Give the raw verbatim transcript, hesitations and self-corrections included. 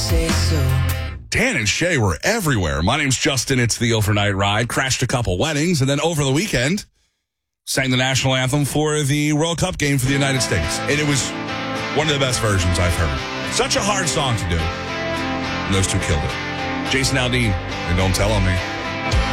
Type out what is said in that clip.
say so. Dan and Shay were everywhere. My name's Justin. It's the Overnight Ride. Crashed a couple weddings, and then over the weekend, sang the national anthem for the World Cup game for the United States. And it was one of the best versions I've heard. Such a hard song to do. And those two killed it. Jason Aldean, and Don't Tell On Me.